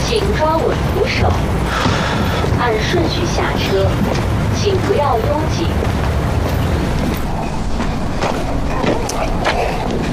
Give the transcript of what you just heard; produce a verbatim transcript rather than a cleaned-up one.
请抓稳扶手，按顺序下车，请不要拥挤。